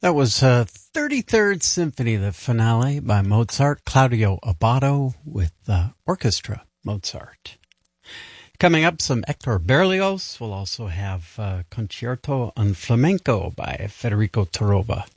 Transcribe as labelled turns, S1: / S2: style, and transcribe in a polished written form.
S1: That was 33rd Symphony, the finale by Mozart, Claudio Abbado with Orchestra Mozart. Coming up, some Hector Berlioz. We'll also have Concerto en Flamenco by Federico Torroba.